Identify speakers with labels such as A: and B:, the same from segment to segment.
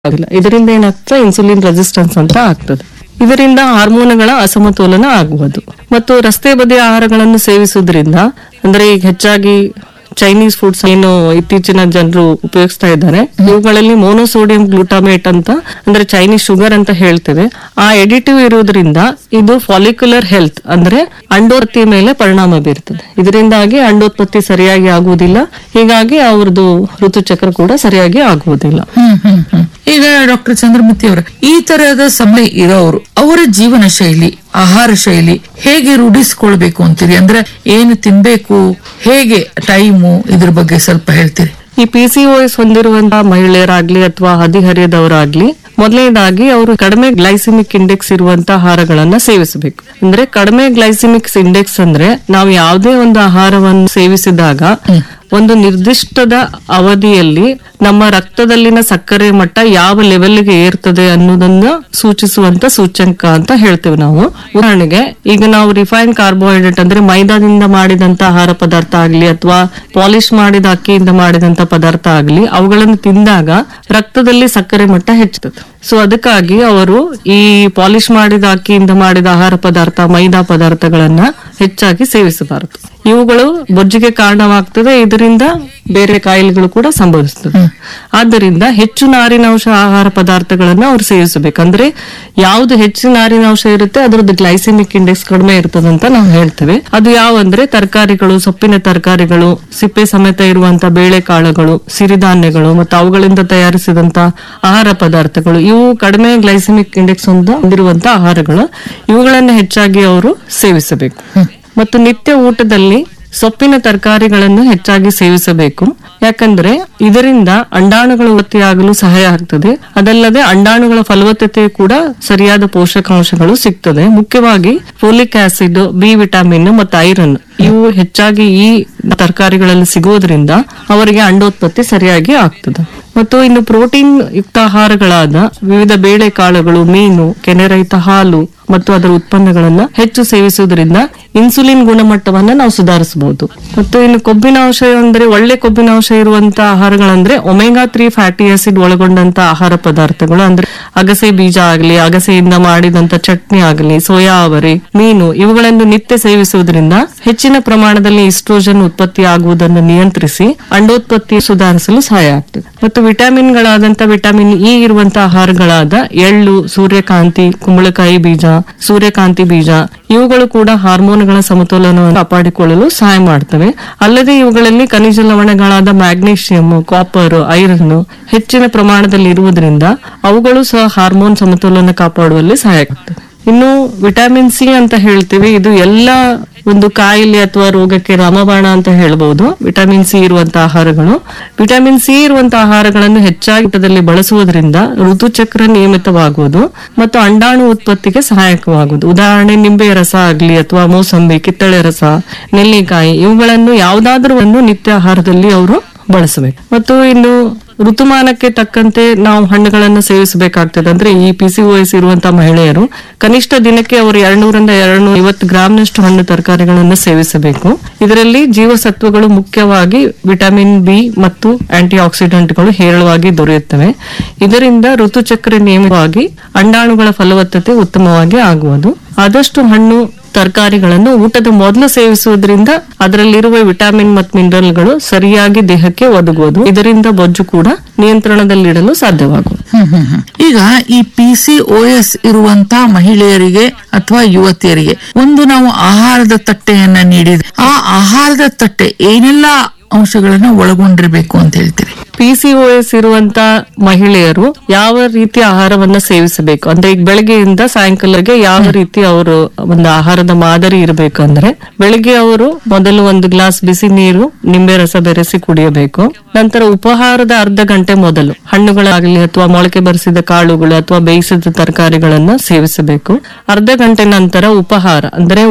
A: ಆಗಿಲ್ಲ. ಇದರಿಂದ ಏನಾಗ್ತದೆ, ಇನ್ಸುಲಿನ್ ರೆಸಿಸ್ಟೆನ್ಸ್ ಅಂತ ಆಗ್ತದೆ. ಇದರಿಂದ ಹಾರ್ಮೋನುಗಳ ಅಸಮತೋಲನ ಆಗುವುದು. ಮತ್ತು ರಸ್ತೆ ಬದಿಯ ಆಹಾರಗಳನ್ನು ಸೇವಿಸುವುದರಿಂದ, ಅಂದ್ರೆ ಈಗ ಹೆಚ್ಚಾಗಿ ಚೈನೀಸ್ ಫುಡ್ಸ್ ಏನು ಇತ್ತೀಚಿನ ಜನರು ಉಪಯೋಗಿಸ್ತಾ ಇದ್ದಾರೆ, ಇವುಗಳಲ್ಲಿ ಮೋನೋಸೋಡಿಯಂ ಗ್ಲೂಟಾಮೇಟ್ ಅಂತ, ಅಂದ್ರೆ ಚೈನೀಸ್ ಶುಗರ್ ಅಂತ ಹೇಳ್ತೇವೆ, ಆ ಎಡಿಟಿವ್ ಇರುವುದರಿಂದ ಇದು ಫಾಲಿಕ್ಯುಲರ್ ಹೆಲ್ತ್ ಅಂದ್ರೆ ಅಂಡೋತ್ಪತ್ತಿ ಮೇಲೆ ಪರಿಣಾಮ ಬೀರ್ತದೆ. ಇದರಿಂದಾಗಿ ಅಂಡೋತ್ಪತ್ತಿ ಸರಿಯಾಗಿ ಆಗುವುದಿಲ್ಲ, ಹೀಗಾಗಿ ಅವ್ರದ್ದು ಋತುಚಕ್ರ ಕೂಡ ಸರಿಯಾಗಿ ಆಗುವುದಿಲ್ಲ.
B: ಈಗ ಡಾಕ್ಟರ್ ಚಂದ್ರಮತಿ ಅವರ ಈ ತರಹದ ಸಮಯ ಇರೋರು ಅವರ ಜೀವನ ಶೈಲಿ, ಆಹಾರ ಶೈಲಿ ಹೇಗೆ ರೂಢಿಸ್ಕೊಳ್ಬೇಕು ಅಂತೀರಿ? ಅಂದ್ರೆ ಏನು ತಿನ್ಬೇಕು, ಹೇಗೆ ಟೈಮು, ಇದ್ರ ಬಗ್ಗೆ ಸ್ವಲ್ಪ ಹೇಳ್ತೀರಿ?
A: ಈ PCOS ಹೊಂದಿರುವಂತಹ ಮಹಿಳೆಯರಾಗ್ಲಿ ಅಥವಾ ಹದಿಹರಿಯದವರಾಗ್ಲಿ, ಮೊದಲನೇದಾಗಿ ಅವರು ಕಡಿಮೆ ಗ್ಲೈಸಿಮಿಕ್ ಇಂಡೆಕ್ಸ್ ಇರುವಂತಹ ಆಹಾರಗಳನ್ನ ಸೇವಿಸಬೇಕು. ಅಂದ್ರೆ ಕಡಿಮೆ ಗ್ಲೈಸಿಮಿಕ್ ಇಂಡೆಕ್ಸ್ ಅಂದ್ರೆ ನಾವು ಯಾವುದೇ ಒಂದು ಆಹಾರವನ್ನು ಸೇವಿಸಿದಾಗ ಒಂದು ನಿರ್ದಿಷ್ಟದ ಅವಧಿಯಲ್ಲಿ ನಮ್ಮ ರಕ್ತದಲ್ಲಿನ ಸಕ್ಕರೆ ಮಟ್ಟ ಯಾವ ಲೆವೆಲ್ಗೆ ಏರ್ತದೆ ಅನ್ನೋದನ್ನ ಸೂಚಿಸುವಂತ ಸೂಚ್ಯಂಕ ಅಂತ ಹೇಳ್ತೇವೆ ನಾವು. ಉದಾಹರಣೆಗೆ, ಈಗ ನಾವು ರಿಫೈನ್ಡ್ ಕಾರ್ಬೋಹೈಡ್ರೇಟ್ ಅಂದ್ರೆ ಮೈದಾದಿಂದ ಮಾಡಿದಂತ ಆಹಾರ ಪದಾರ್ಥ ಆಗ್ಲಿ ಅಥವಾ ಪಾಲಿಶ್ ಮಾಡಿದ ಅಕ್ಕಿಯಿಂದ ಮಾಡಿದಂತ ಪದಾರ್ಥ ಆಗ್ಲಿ, ಅವುಗಳನ್ನು ತಿಂದಾಗ ರಕ್ತದಲ್ಲಿ ಸಕ್ಕರೆ ಮಟ್ಟ ಹೆಚ್ಚುತ್ತದೆ. ಸೊ ಅದಕ್ಕಾಗಿ ಅವರು ಈ ಪಾಲಿಶ್ ಮಾಡಿದ ಅಕ್ಕಿಯಿಂದ ಮಾಡಿದ ಆಹಾರ ಪದಾರ್ಥ, ಮೈದಾ ಪದಾರ್ಥಗಳನ್ನ ಹೆಚ್ಚಾಗಿ ಸೇವಿಸಬಾರದು. ಇವುಗಳು ಬೊಜ್ಜಿಗೆ ಕಾರಣವಾಗ್ತದೆ, ಇದರಿಂದ ಬೇರೆ ಕಾಯಿಲೆಗಳು ಕೂಡ ಸಂಭವಿಸ್ತದೆ. ಆದ್ದರಿಂದ ಹೆಚ್ಚು ನಾರಿನಾಂಶ ಆಹಾರ ಪದಾರ್ಥಗಳನ್ನ ಅವ್ರು ಸೇವಿಸಬೇಕಂದ್ರೆ, ಯಾವ್ದು ಹೆಚ್ಚು ನಾರಿನಾಂಶ ಇರುತ್ತೆ ಅದರದ್ದು ಗ್ಲೈಸೆಮಿಕ್ ಇಂಡೆಕ್ಸ್ ಕಡಿಮೆ ಇರ್ತದಂತ ನಾವು ಹೇಳ್ತೇವೆ. ಅದು ಯಾವಂದ್ರೆ ತರಕಾರಿಗಳು, ಸೊಪ್ಪಿನ ತರಕಾರಿಗಳು, ಸಿಪ್ಪೆ ಸಮೇತ ಇರುವಂತ ಬೇಳೆಕಾಳುಗಳು, ಸಿರಿಧಾನ್ಯಗಳು ಮತ್ತು ಅವುಗಳಿಂದ ತಯಾರಿಸಿದಂತ ಆಹಾರ ಪದಾರ್ಥಗಳು, ಇವು ಕಡಿಮೆ ಗ್ಲೈಸೆಮಿಕ್ ಇಂಡೆಕ್ಸ್ ಹೊಂದಿರುವಂತ ಆಹಾರಗಳು. ಇವುಗಳನ್ನ ಹೆಚ್ಚಾಗಿ ಅವರು ಸೇವಿಸಬೇಕು. ಮತ್ತು ನಿತ್ಯ ಊಟದಲ್ಲಿ ಸೊಪ್ಪಿನ ತರಕಾರಿಗಳನ್ನು ಹೆಚ್ಚಾಗಿ ಸೇವಿಸಬೇಕು. ಯಾಕಂದ್ರೆ ಇದರಿಂದ ಅಂಡಾಣುಗಳು ಉತ್ಪತ್ತಿಯಾಗಲು ಸಹಾಯ ಆಗ್ತದೆ. ಅದಲ್ಲದೆ ಅಂಡಾಣುಗಳ ಫಲವತ್ತತೆ ಕೂಡ ಸರಿಯಾದ ಪೋಷಕಾಂಶಗಳು ಸಿಗ್ತದೆ. ಮುಖ್ಯವಾಗಿ ಫೋಲಿಕ್ ಆಸಿಡ್, ಬಿ ವಿಟಮಿನ್ ಮತ್ತು ಐರನ್ ಇವು ಹೆಚ್ಚಾಗಿ ಈ ತರಕಾರಿಗಳಲ್ಲಿ ಸಿಗೋದ್ರಿಂದ ಅವರಿಗೆ ಅಂಡೋತ್ಪತ್ತಿ ಸರಿಯಾಗಿ ಆಗ್ತದೆ. ಮತ್ತು ಇನ್ನು ಪ್ರೋಟೀನ್ ಯುಕ್ತ ಆಹಾರಗಳಾದ ವಿವಿಧ ಬೇಳೆಕಾಳುಗಳು, ಮೀನು, ಕೆನೆರಹಿತ ಹಾಲು ಮತ್ತು ಅದರ ಉತ್ಪನ್ನಗಳನ್ನ ಹೆಚ್ಚು ಸೇವಿಸುವುದರಿಂದ ಇನ್ಸುಲಿನ್ ಗುಣಮಟ್ಟವನ್ನ ನಾವು ಸುಧಾರಿಸಬಹುದು. ಮತ್ತು ಇನ್ನು ಕೊಬ್ಬಿನಾಂಶ ಅಂದ್ರೆ ಒಳ್ಳೆ ಕೊಬ್ಬಿನಾಂಶ ಇರುವಂತಹ ಆಹಾರಗಳಂದ್ರೆ ಒಮೆಗಾ 3 ಫ್ಯಾಟಿ ಆಸಿಡ್ ಒಳಗೊಂಡಂತ ಆಹಾರ ಪದಾರ್ಥಗಳು, ಅಂದ್ರೆ ಅಗಸೆ ಬೀಜ ಆಗಲಿ, ಅಗಸೆಯಿಂದ ಮಾಡಿದಂತ ಚಟ್ನಿ ಆಗಲಿ, ಸೋಯಾ ಅವರೆ, ಮೀನು ಇವುಗಳನ್ನು ನಿತ್ಯ ಸೇವಿಸುವುದರಿಂದ ಹೆಚ್ಚಿನ ಪ್ರಮಾಣದಲ್ಲಿ ಈಸ್ಟ್ರೋಜನ್ ಉತ್ಪತ್ತಿ ಆಗುವುದನ್ನು ನಿಯಂತ್ರಿಸಿ ಅಂಡೋತ್ಪತ್ತಿ ಸುಧಾರಿಸಲು ಸಹಾಯ ಆಗ್ತದೆ. ಮತ್ತು ವಿಟಮಿನ್ಗಳಾದಂತ ವಿಟಮಿನ್ ಇ ಇರುವಂತಹ ಆಹಾರಗಳಾದ ಎಳ್ಳು, ಸೂರ್ಯಕಾಂತಿ, ಕುಂಬಳಕಾಯಿ ಬೀಜ, ಸೂರ್ಯಕಾಂತಿ ಬೀಜ ಇವುಗಳು ಕೂಡ ಹಾರ್ಮೋನುಗಳ ಸಮತೋಲನವನ್ನು ಕಾಪಾಡಿಕೊಳ್ಳಲು ಸಹಾಯ ಮಾಡ್ತವೆ. ಅಲ್ಲದೆ ಇವುಗಳಲ್ಲಿ ಖನಿಜ ಲವಣಗಳಾದ ಮ್ಯಾಗ್ನೀಷಿಯಂ, ಕಾಪರ್, ಐರನ್ ಹೆಚ್ಚಿನ ಪ್ರಮಾಣದಲ್ಲಿ ಇರುವುದರಿಂದ ಅವುಗಳು ಸಹ ಹಾರ್ಮೋನ್ ಸಮತೋಲನ ಕಾಪಾಡುವಲ್ಲಿ ಸಹಾಯ ಆಗ್ತದೆ. ಇನ್ನು ವಿಟಮಿನ್ ಸಿ ಅಂತ ಹೇಳ್ತೀವಿ, ಇದು ಎಲ್ಲ ಒಂದು ಕಾಯಿಲೆ ಅಥವಾ ರೋಗಕ್ಕೆ ರಾಮಬಾಣ ಅಂತ ಹೇಳ್ಬಹುದು. ವಿಟಮಿನ್ ಸಿ ಇರುವಂತಹ ಆಹಾರಗಳು, ವಿಟಮಿನ್ ಸಿ ಇರುವಂತಹ ಆಹಾರಗಳನ್ನು ಹೆಚ್ಚಾಗಿ ಊಟದಲ್ಲಿ ಬಳಸುವುದರಿಂದ ಋತುಚಕ್ರ ನಿಯಮಿತವಾಗುವುದು ಮತ್ತು ಅಂಡಾಣು ಉತ್ಪತ್ತಿಗೆ ಸಹಾಯಕವಾಗುವುದು. ಉದಾಹರಣೆ, ನಿಂಬೆಯ ರಸ ಆಗ್ಲಿ ಅಥವಾ ಮೋಸಂಬಿ, ಕಿತ್ತಳೆ ರಸ, ನೆಲ್ಲಿಕಾಯಿ ಇವುಗಳನ್ನು ಯಾವುದಾದ್ರೂ ಒಂದು ನಿತ್ಯ ಆಹಾರದಲ್ಲಿ ಅವರು ಬಳಸಬೇಕು. ಮತ್ತು ಇನ್ನು ಋತುಮಾನಕ್ಕೆ ತಕ್ಕಂತೆ ನಾವು ಹಣ್ಣುಗಳನ್ನು ಸೇವಿಸಬೇಕಾಗ್ತದೆ. ಅಂದ್ರೆ ಈ PCOS ಇರುವಂತಹ ಮಹಿಳೆಯರು ಕನಿಷ್ಠ ದಿನಕ್ಕೆ ಅವರು 200ರಿಂದ 250 ಗ್ರಾಂನಷ್ಟು ಹಣ್ಣು ತರಕಾರಿಗಳನ್ನು ಸೇವಿಸಬೇಕು. ಇದರಲ್ಲಿ ಜೀವಸತ್ವಗಳು, ಮುಖ್ಯವಾಗಿ ವಿಟಮಿನ್ ಬಿ ಮತ್ತು ಆಂಟಿ ಆಕ್ಸಿಡೆಂಟ್ಗಳು ಹೇರಳವಾಗಿ ದೊರೆಯುತ್ತವೆ. ಇದರಿಂದ ಋತುಚಕ್ರ ನಿಯಮಿತವಾಗಿ ಅಂಡಾಣುಗಳ ಫಲವತ್ತತೆ ಉತ್ತಮವಾಗಿ ಆಗುವುದು. ಆದಷ್ಟು ಹಣ್ಣು ತರಕಾರಿಗಳನ್ನು ಊಟದ ಮೊದಲು ಸೇವಿಸುವುದರಿಂದ ಅದರಲ್ಲಿರುವ ವಿಟಮಿನ್ ಮತ್ತು ಮಿನರಲ್ಗಳು ಸರಿಯಾಗಿ ದೇಹಕ್ಕೆ ಒದಗುವುದು. ಇದರಿಂದ ಬೊಜ್ಜು ಕೂಡ ನಿಯಂತ್ರಣದಲ್ಲಿಡಲು ಸಾಧ್ಯವಾಗುವುದು.
B: ಈಗ ಈ PCOS ಇರುವಂತ ಮಹಿಳೆಯರಿಗೆ ಅಥವಾ ಯುವತಿಯರಿಗೆ ಒಂದು ನಾವು ಆಹಾರದ ತಟ್ಟೆಯನ್ನ ನೀಡಿದ್ರೆ, ಆ ಆಹಾರದ ತಟ್ಟೆ ಏನೆಲ್ಲ ಅಂಶಗಳನ್ನ ಒಳಗೊಂಡಿರ್ಬೇಕು ಅಂತ ಹೇಳ್ತೀರಿ?
A: PCOS ಇರುವಂತ ಮಹಿಳೆಯರು ಯಾವ ರೀತಿಯ ಆಹಾರವನ್ನ ಸೇವಿಸಬೇಕು ಅಂದ್ರೆ, ಈಗ ಬೆಳಗ್ಗೆಯಿಂದ ಸಾಯಂಕಾಲಕ್ಕೆ ಯಾವ ರೀತಿ ಅವರು ಒಂದು ಆಹಾರದ ಮಾದರಿ ಇರಬೇಕು ಅಂದ್ರೆ, ಬೆಳಿಗ್ಗೆ ಅವರು ಮೊದಲು 1 ಗ್ಲಾಸ್ ಬಿಸಿ ನೀರು, ನಿಂಬೆ ರಸ ಬೆರೆಸಿ ಕುಡಿಯಬೇಕು. ನಂತರ ಉಪಹಾರದ ಅರ್ಧ ಗಂಟೆ ಮೊದಲು ಹಣ್ಣುಗಳಾಗಲಿ ಅಥವಾ ಮೊಳಕೆ ಬರಿಸಿದ ಕಾಳುಗಳು ಅಥವಾ ಬೇಯಿಸಿದ ತರಕಾರಿಗಳನ್ನ ಸೇವಿಸಬೇಕು. ಅರ್ಧ ಗಂಟೆ ನಂತರ ಉಪಹಾರ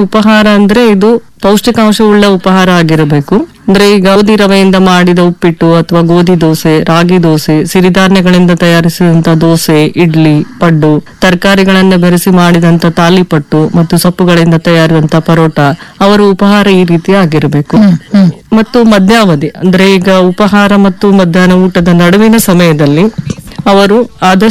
A: ಅಂದ್ರೆ ಇದು ಪೌಷ್ಟಿಕಾಂಶವುಳ್ಳ ಉಪಹಾರ ಆಗಿರಬೇಕು. ಅಂದ್ರೆ ಈ ಗೋಧಿ ರವೆಯಿಂದ ಮಾಡಿದ ಉಪ್ಪಿಟ್ಟು ಅಥವಾ ಗೋಧಿ ದೋಸೆ, ರಾಗಿ ದೋಸೆ, ಸಿರಿಧಾನ್ಯಗಳಿಂದ ತಯಾರಿಸಿದಂತ ದೋಸೆ, ಇಡ್ಲಿ, ಪಡ್ಡು, ತರಕಾರಿಗಳನ್ನ ಬೆರೆಸಿ ಮಾಡಿದಂತ ತಾಲಿಪಟ್ಟು ಮತ್ತು ಸೊಪ್ಪುಗಳಿಂದ ತಯಾರಿಸಿದಂತ ಪರೋಟ, ಅವರ ಉಪಹಾರ ಈ ರೀತಿ ಆಗಿರಬೇಕು. ಮತ್ತು ಮಧ್ಯಾವಧಿ ಅಂದ್ರೆ ಈಗ ಉಪಹಾರ ಮತ್ತು ಮಧ್ಯಾಹ್ನ ಊಟದ ನಡುವಿನ ಸಮಯದಲ್ಲಿ ಅವರು ಆದಷ್ಟು